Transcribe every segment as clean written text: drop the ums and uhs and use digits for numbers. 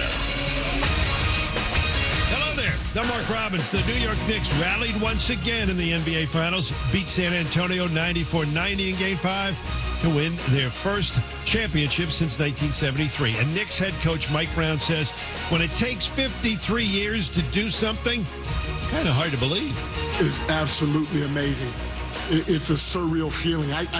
Hello there. I'm Mark Robbins. The New York Knicks rallied once again in the NBA Finals, beat San Antonio 94-90 in Game 5 to win their first championship since 1973. And Knicks head coach Mike Brown says when it takes 53 years to do something, kind of hard to believe. It's absolutely amazing. It's a surreal feeling. I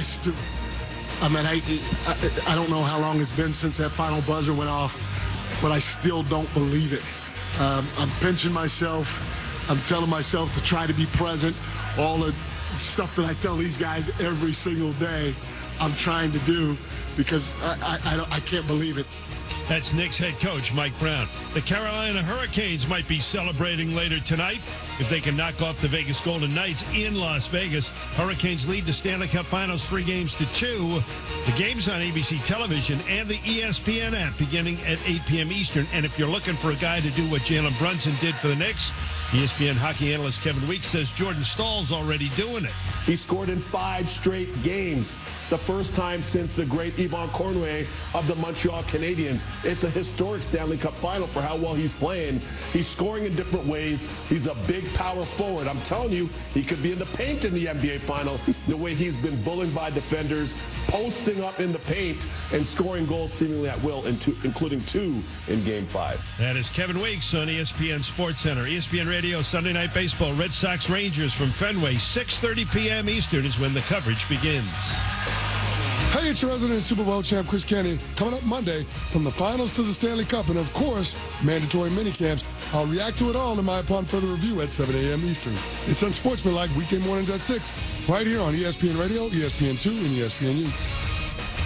don't know how long it's been since that final buzzer went off, but I still don't believe it. I'm pinching myself. I'm telling myself to try to be present. All the stuff that I tell these guys every single day, I'm trying to do because I can't believe it. That's Knicks head coach Mike Brown. The Carolina Hurricanes might be celebrating later tonight if they can knock off the Vegas Golden Knights in Las Vegas. Hurricanes lead the Stanley Cup Finals 3-2. The game's on ABC television and the ESPN app beginning at 8 p.m. Eastern. And if you're looking for a guy to do what Jalen Brunson did for the Knicks, ESPN hockey analyst Kevin Weeks says Jordan Stahl's already doing it. He scored in 5 straight games, the first time since the great Yvon Cornway of the Montreal Canadiens. It's a historic Stanley Cup final for how well he's playing. He's scoring in different ways. He's a big power forward. I'm telling you, he could be in the paint in the NBA final the way he's been bullied by defenders, posting up in the paint and scoring goals seemingly at will, including 2 in Game 5. That is Kevin Weeks on ESPN SportsCenter. ESPN Radio Sunday Night Baseball, Red Sox Rangers from Fenway, 6:30 p.m. Eastern is when the coverage begins. Hey, it's your resident Super Bowl champ, Chris Kenny. Coming up Monday, from the finals to the Stanley Cup, and of course, mandatory minicamps. I'll react to it all in my Upon Further review at 7 a.m. Eastern. It's Unsportsmanlike weekday mornings at 6, right here on ESPN Radio, ESPN2, and ESPNU.